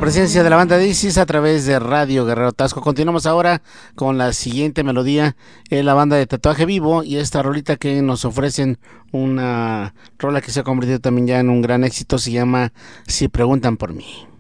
presencia de la banda de Isis a través de Radio Guerrero Tasco. Continuamos ahora con la siguiente melodía, la banda de Tatuaje Vivo, y esta rolita que nos ofrecen, una rola que se ha convertido también ya en un gran éxito, se llama Si Preguntan por Mí.